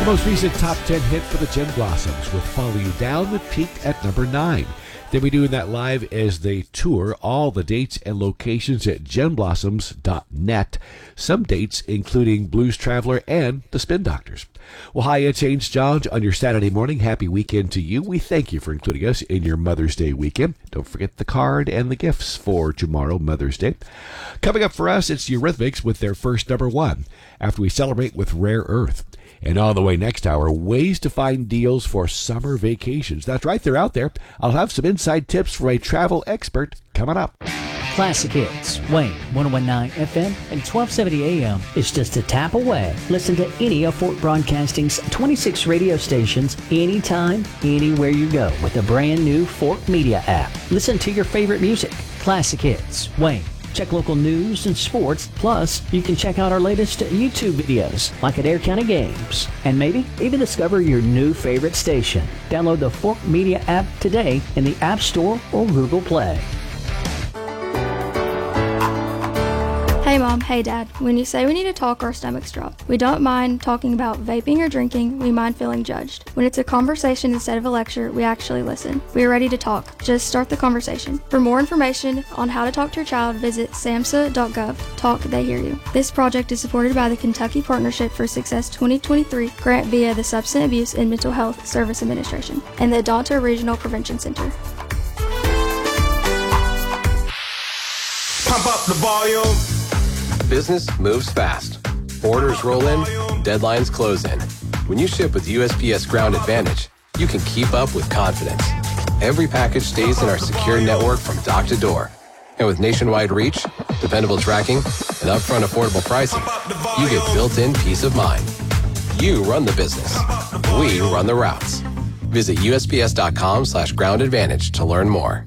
most recent top 10 hit for the Gin Blossoms with Follow You Down that peaked at number 9. They'll be doing that live as they tour. All the dates and locations at genblossoms.net. Some dates including Blues Traveler and the Spin Doctors. Well, hi, it's James Johns on your Saturday morning. Happy weekend to you. We thank you for including us in your Mother's Day weekend. Don't forget the card and the gifts for tomorrow, Mother's Day. Coming up for us, it's Eurythmics with their first number 1 after we celebrate with Rare Earth. And on the way next hour, ways to find deals for summer vacations. That's right, they're out there. I'll have some inside tips from a travel expert coming up. Classic Hits, Wayne, 101.9 FM and 1270 AM is just a tap away. Listen to any of Fort Broadcasting's 26 radio stations anytime, anywhere you go with the brand new Fort Media app. Listen to your favorite music. Classic Hits, Wayne. Check local news and sports. Plus, you can check out our latest YouTube videos, like at Adair County Games. And maybe even discover your new favorite station. Download the Fork Media app today in the App Store or Google Play. Hey Mom, hey Dad. When you say we need to talk, our stomachs drop. We don't mind talking about vaping or drinking, we mind feeling judged. When it's a conversation instead of a lecture, we actually listen. We are ready to talk. Just start the conversation. For more information on how to talk to your child, visit samhsa.gov. Talk, they hear you. This project is supported by the Kentucky Partnership for Success 2023 grant via the Substance Abuse and Mental Health Service Administration and the Adonta Regional Prevention Center. Pump up the volume. Business moves fast. Orders roll in, deadlines close in. When you ship with USPS Ground Advantage, you can keep up with confidence. Every package stays in our secure network from dock to door. And with nationwide reach, dependable tracking, and upfront affordable pricing, you get built-in peace of mind. You run the business. We run the routes. Visit USPS.com/Ground Advantage to learn more.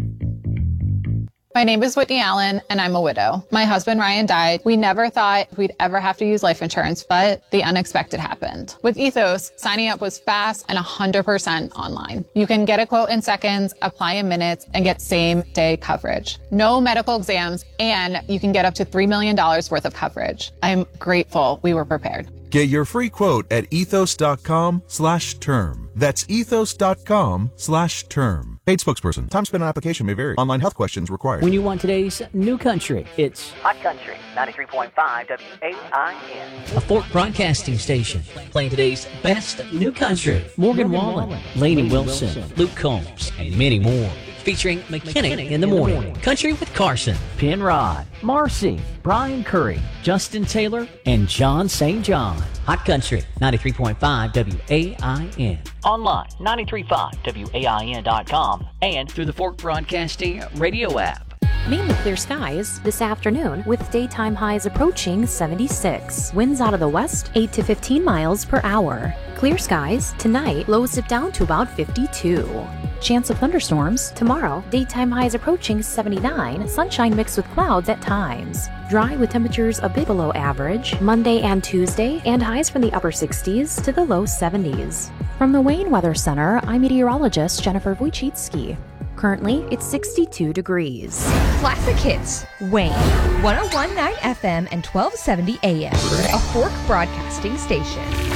My name is Whitney Allen, and I'm a widow. My husband, Ryan, died. We never thought we'd ever have to use life insurance, but the unexpected happened. With Ethos, signing up was fast and 100% online. You can get a quote in seconds, apply in minutes, and get same-day coverage. No medical exams, and you can get up to $3 million worth of coverage. I'm grateful we were prepared. Get your free quote at ethos.com/term. That's ethos.com/term. Paid spokesperson. Time spent on application may vary. Online health questions required. When you want today's new country, it's Hot Country, 93.5 WAIN. a Fort Broadcasting station playing today's best new country. Morgan Wallen, Lainey Wilson, Luke Combs, and many more. Featuring McKinnon in the morning, Country with Carson, Penrod, Marcy, Brian Curry, Justin Taylor, and John St. John. Hot Country, 93.5 WAIN. Online, 935wain.com, and through the Fort Broadcasting radio app. Mainly clear skies this afternoon with daytime highs approaching 76. Winds out of the west 8 to 15 miles per hour. Clear skies tonight, lows dip down to about 52. Chance of thunderstorms tomorrow, daytime highs approaching 79, sunshine mixed with clouds at times. Dry with temperatures a bit below average Monday and Tuesday, and highs from the upper 60s to the low 70s. From the Wayne Weather Center, I'm meteorologist Jennifer Wojcicki. Currently, it's 62 degrees. Classic Hits, Wayne, 101.9 FM and 1270 AM, a Fork Broadcasting station.